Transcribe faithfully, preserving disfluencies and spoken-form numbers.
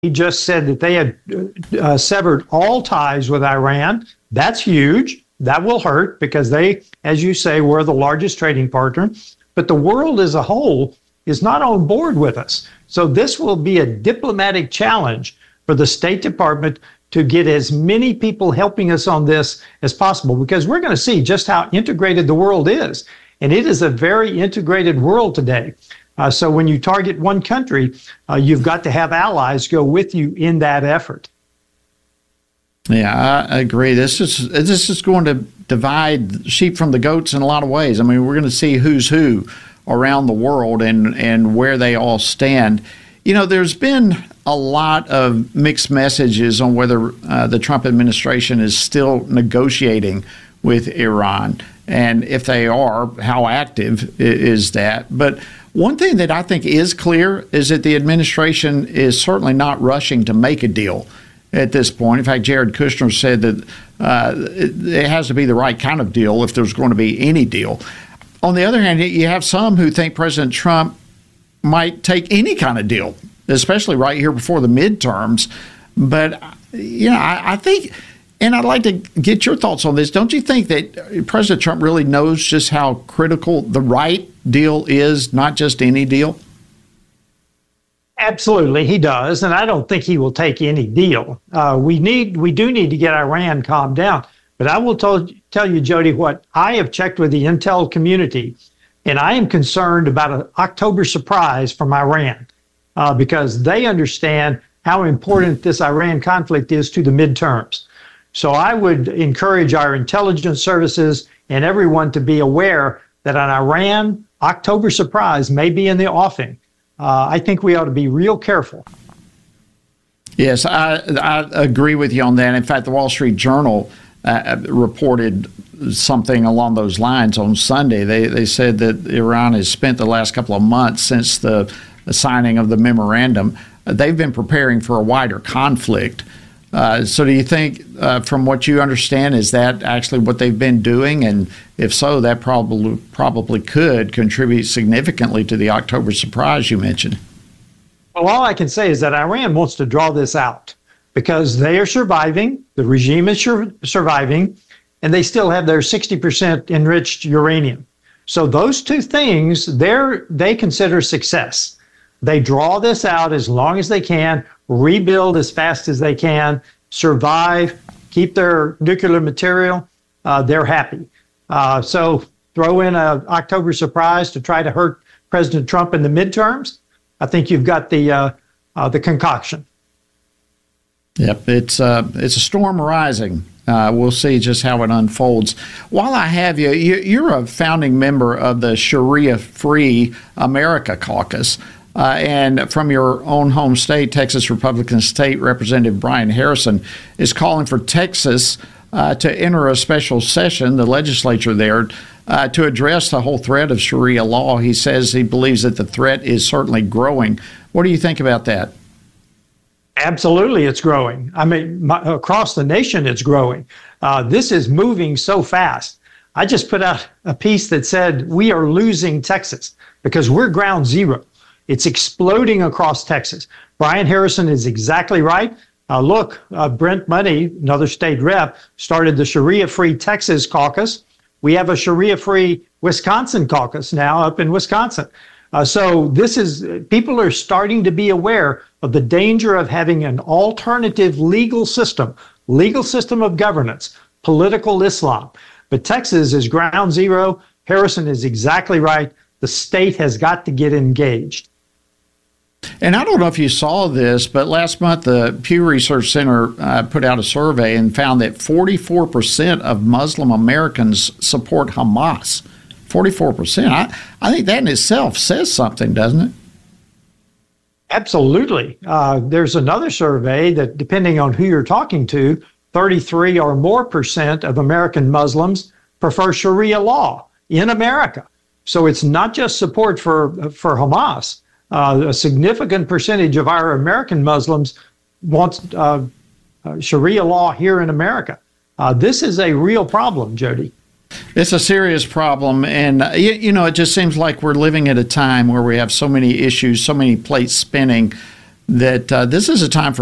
He just said that they had uh, severed all ties with Iran. That's huge. That will hurt because they, as you say, were the largest trading partner. But the world as a whole is not on board with us. So this will be a diplomatic challenge for the State Department to get as many people helping us on this as possible, because we're going to see just how integrated the world is. And it is a very integrated world today. Uh, so when you target one country, uh, you've got to have allies go with you in that effort. Yeah, I agree. This is this is going to divide sheep from the goats in a lot of ways. I mean, we're going to see who's who around the world and, and where they all stand. You know, there's been a lot of mixed messages on whether uh, the Trump administration is still negotiating with Iran. And if they are, how active is that? But one thing that I think is clear is that the administration is certainly not rushing to make a deal at this point. In fact, Jared Kushner said that uh, it, it has to be the right kind of deal if there's going to be any deal. On the other hand, you have some who think President Trump might take any kind of deal, especially right here before the midterms. But, you know, I, I think, and I'd like to get your thoughts on this. Don't you think that President Trump really knows just how critical the right deal is, not just any deal? Absolutely, he does, and I don't think he will take any deal. Uh, we need, we do need to get Iran calmed down. But I will tell, tell you, Jody, what I have checked with the intel community, and I am concerned about an October surprise from Iran uh, because they understand how important this Iran conflict is to the midterms. So I would encourage our intelligence services and everyone to be aware that an Iran October surprise may be in the offing. Uh, I think we ought to be real careful. Yes, I, I agree with you on that. In fact, the Wall Street Journal uh, reported something along those lines on Sunday. They they said that Iran has spent the last couple of months since the, the signing of the memorandum, uh, they've been preparing for a wider conflict. Uh, so do you think, uh, from what you understand, is that actually what they've been doing? And if so, that probably probably could contribute significantly to the October surprise you mentioned. Well, all I can say is that Iran wants to draw this out because they are surviving, the regime is sur- surviving, and they still have their sixty percent enriched uranium. So those two things, they're, they consider success. They draw this out as long as they can, rebuild as fast as they can, survive, keep their nuclear material, uh, they're happy. Uh, so throw in an October surprise to try to hurt President Trump in the midterms. I think you've got the uh, uh, the concoction. Yep, it's uh, it's a storm rising. Uh, we'll see just how it unfolds. While I have you, you you're a founding member of the Sharia-Free America Caucus. Uh, and from your own home state, Texas Republican State Representative Brian Harrison is calling for Texas uh, to enter a special session, the legislature there, uh, to address the whole threat of Sharia law. He says he believes that the threat is certainly growing. What do you think about that? Absolutely, it's growing. I mean, my, across the nation, it's growing. Uh, this is moving so fast. I just put out a piece that said we are losing Texas because we're ground zero. It's exploding across Texas. Brian Harrison is exactly right. Uh, look, uh, Brent Money, another state rep, started the Sharia-Free Texas caucus. We have a Sharia-Free Wisconsin caucus now up in Wisconsin. Uh, so this is, people are starting to be aware of the danger of having an alternative legal system, legal system of governance, political Islam. But Texas is ground zero. Harrison is exactly right. The state has got to get engaged. And I don't know if you saw this, but last month the Pew Research Center uh, put out a survey and found that forty-four percent of Muslim Americans support Hamas. forty-four percent. I, I think that in itself says something, doesn't it? Absolutely. Uh, there's another survey that, depending on who you're talking to, thirty-three or more percent of American Muslims prefer Sharia law in America. So it's not just support for, for Hamas. Uh, a significant percentage of our American Muslims want uh, uh, Sharia law here in America. Uh, this is a real problem, Jody. It's a serious problem. And, uh, you, you know, it just seems like we're living at a time where we have so many issues, so many plates spinning, that uh, this is a time for